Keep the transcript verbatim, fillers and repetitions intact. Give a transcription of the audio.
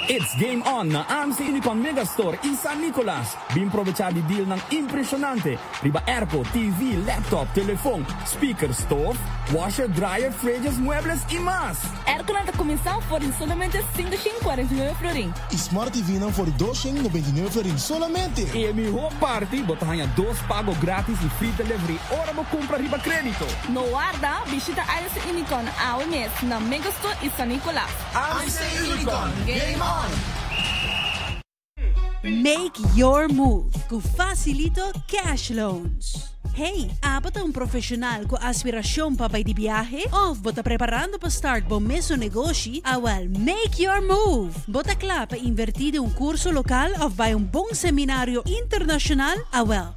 It's game on na A M C Unicon Megastore in San Nicolas. Bimprovecha di deal ng impresionante. Riba airco, T V, laptop, telephone, speaker, stove, washer, dryer, fridges, muebles y más. Airco na começar por solamente ciento cuarenta y nueve florin. Y Smart T V na por doscientos noventa y nueve florin solamente. E mi whole party, botahanha dos pago gratis y free delivery. Ora mo compra riba crédito. No guarda, visita A M C Unicon ao mes na Megastore in San Nicolas. A M C Unicon, game on! Make your move com Facilito Cash Loans. Hey, apat ang profesional com aspirasyon pa bay di biyahe? O bota preparando pa start bom meso negosyo? Awal, make your move! Bota kla pa invertir um curso local of bay um bom seminaryo internacional? Awal,